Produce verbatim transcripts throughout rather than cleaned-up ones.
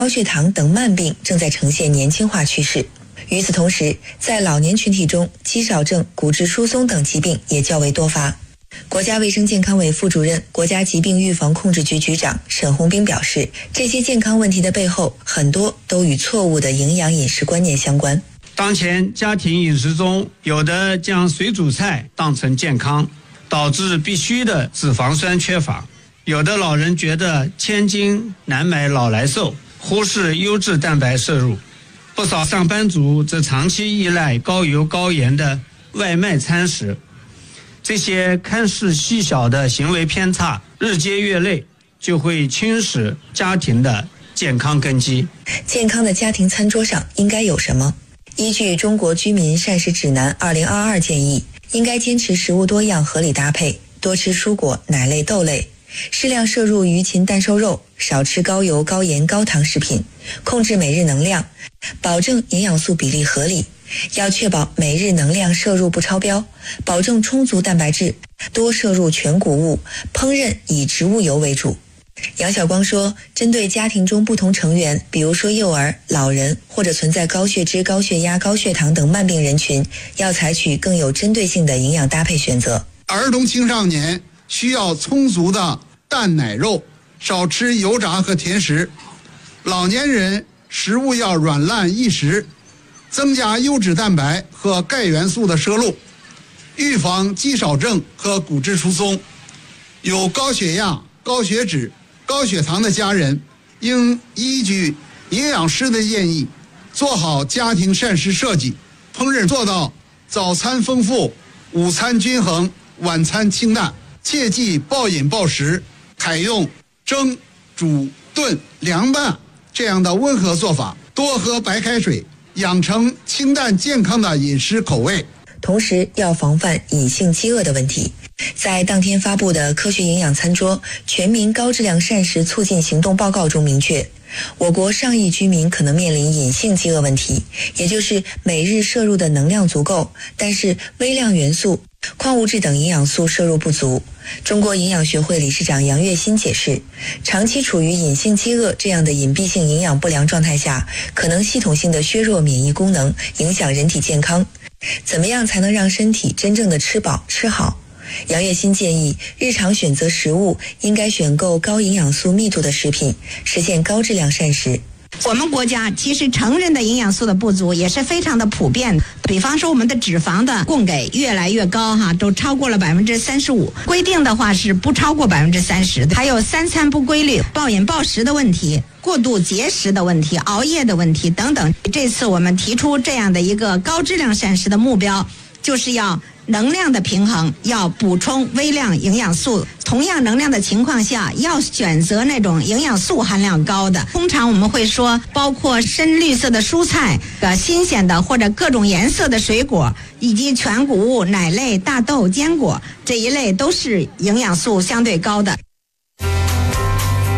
高血糖等慢病正在呈现年轻化趋势。与此同时，在老年群体中，肌少症、骨质疏松等疾病也较为多发。国家卫生健康委副主任、国家疾病预防控制局局长沈洪兵表示，这些健康问题的背后，很多都与错误的营养饮食观念相关。 当前家庭饮食中，有的将水煮菜当成健康，导致必须的脂肪酸缺乏；有的老人觉得千金难买老来瘦，忽视优质蛋白摄入。不少上班族则长期依赖高油高盐的外卖餐食，这些看似细小的行为偏差日积月累，就会侵蚀家庭的健康根基。 健康的家庭餐桌上应该有什么？依据《中国居民膳食指南》二零二二建议，应该坚持食物多样合理搭配，多吃蔬果、奶类、豆类，适量摄入鱼禽蛋瘦肉，少吃高油高盐高糖食品，控制每日能量，保证营养素比例合理，要确保每日能量摄入不超标，保证充足蛋白质，多摄入全谷物，烹饪以植物油为主。杨晓光说，针对家庭中不同成员，比如说幼儿、老人或者存在高血脂、高血压、高血糖等慢病人群，要采取更有针对性的营养搭配选择。 儿童青少年需要充足的蛋奶肉，少吃油炸和甜食。老年人食物要软烂易食，增加优质蛋白和钙元素的摄入，预防肌少症和骨质疏松。有高血压、高血脂、高血糖的家人，应依据营养师的建议，做好家庭膳食设计，烹饪做到早餐丰富，午餐均衡，晚餐清淡，切忌暴饮暴食，采用蒸、煮、炖、凉拌这样的温和做法，多喝白开水，养成清淡健康的饮食口味。 同时要防范隐性饥饿的问题。在当天发布的科学营养餐桌全民高质量膳食促进行动报告中明确，我国上亿居民可能面临隐性饥饿问题，也就是每日摄入的能量足够，但是微量元素、矿物质等营养素摄入不足。中国营养学会理事长杨月新解释，长期处于隐性饥饿这样的隐蔽性营养不良状态下，可能系统性的削弱免疫功能，影响人体健康。怎么样才能让身体真正的吃饱吃好？杨月新建议，日常选择食物应该选购高营养素密度的食品，实现高质量膳食。 我们国家其实成人的营养素的不足也是非常的普遍的，比方说我们的脂肪的供给越来越高哈，都超过了百分之三十五，规定的话是不超过百分之三十的。还有三餐不规律、暴饮暴食的问题、过度节食的问题、熬夜的问题等等。这次我们提出这样的一个高质量膳食的目标，就是要能量的平衡，要补充微量营养素。同样能量的情况下，要选择那种营养素含量高的。通常我们会说，包括深绿色的蔬菜、呃新鲜的或者各种颜色的水果，以及全谷物、奶类、大豆、坚果这一类都是营养素相对高的。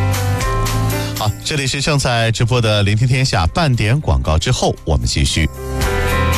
好，这里是正在直播的聆听天下，半点广告之后我们继续。